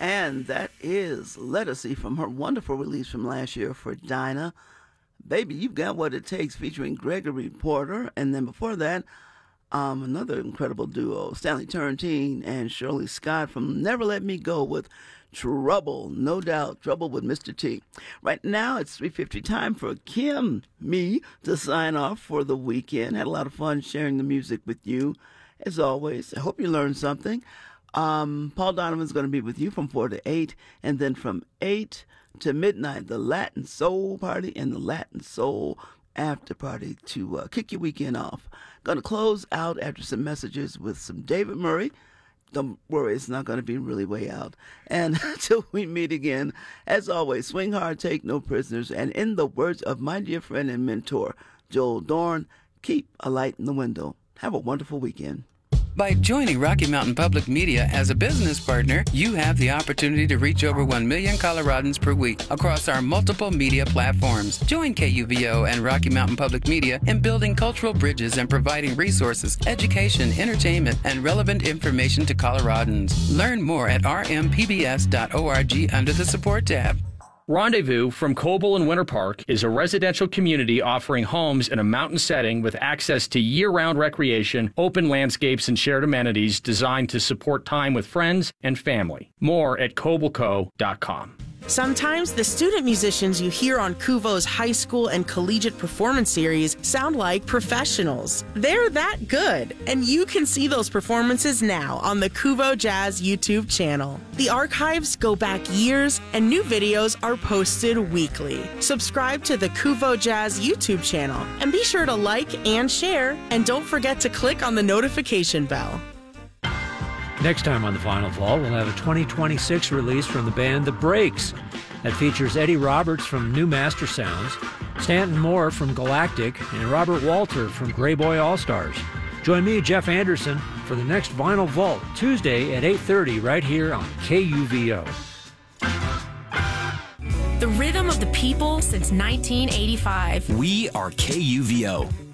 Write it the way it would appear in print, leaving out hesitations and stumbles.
And that is Lettucey from her wonderful release from last year for Dinah. Baby, You've Got What It Takes featuring Gregory Porter. And then before that, another incredible duo, Stanley Turrentine and Shirley Scott from Never Let Me Go with Trouble, no doubt, Trouble with Mr. T. Right now, it's 3:50 time for me to sign off for the weekend. Had a lot of fun sharing the music with you, as always. I hope you learned something. Paul Donovan's going to be with you from 4 to 8, and then from 8 to midnight, the Latin Soul Party and the Latin Soul After Party to kick your weekend off. Going to close out after some messages with some David Murray. Don't worry, it's not going to be really way out. And until we meet again, as always, swing hard, take no prisoners, and in the words of my dear friend and mentor, Joel Dorn, keep a light in the window. Have a wonderful weekend. By joining Rocky Mountain Public Media as a business partner, you have the opportunity to reach over 1 million Coloradans per week across our multiple media platforms. Join KUVO and Rocky Mountain Public Media in building cultural bridges and providing resources, education, entertainment, and relevant information to Coloradans. Learn more at rmpbs.org under the Support tab. Rendezvous from Coble and Winter Park is a residential community offering homes in a mountain setting with access to year-round recreation, open landscapes, and shared amenities designed to support time with friends and family. More at cobleco.com. Sometimes the student musicians you hear on Kuvo's high school and collegiate performance series sound like professionals. They're that good, and you can see those performances now on the Kuvo Jazz YouTube channel. The archives go back years, and new videos are posted weekly. Subscribe to the Kuvo Jazz YouTube channel, and be sure to like and share, and don't forget to click on the notification bell. Next time on The Final Vault, we'll have a 2026 release from the band The Breaks that features Eddie Roberts from New Master Sounds, Stanton Moore from Galactic, and Robert Walter from Grey Boy All-Stars. Join me, Jeff Anderson, for the next Vinyl Vault, Tuesday at 8:30 right here on KUVO. The rhythm of the people since 1985. We are KUVO.